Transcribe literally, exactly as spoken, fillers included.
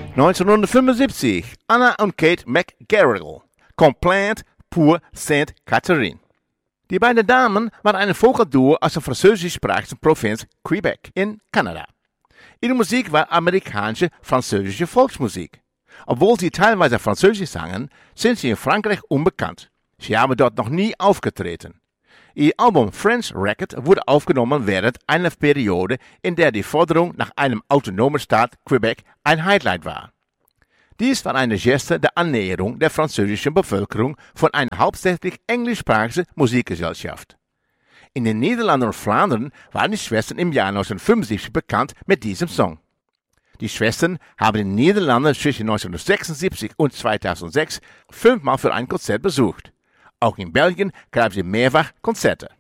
neunzehnhundertfünfundsiebzig, Anna und Kate McGarrigle, Complaint pour Sainte Catherine. Die beiden Damen waren ein Vogelduo aus der französischsprachigen Provinz Quebec in Kanada. Ihre Musik war amerikanische französische Volksmusik. Obwohl sie teilweise Französisch sangen, sind sie in Frankreich unbekannt. Sie haben dort noch nie aufgetreten. Ihr Album French Record wurde aufgenommen während einer Periode, in der die Forderung nach einem autonomen Staat Quebec ein Highlight war. Dies war eine Geste der Annäherung der französischen Bevölkerung von einer hauptsächlich englischsprachigen Musikgesellschaft. In den Niederlanden und Flandern waren die Schwestern im Jahr neunzehnhundertfünfundsiebzig bekannt mit diesem Song. Die Schwestern haben die Niederlande zwischen neunzehnhundertsechsundsiebzig und zweitausendsechs fünfmal für ein Konzert besucht. Auch in Belgien gaben sie mehrfach Konzerte.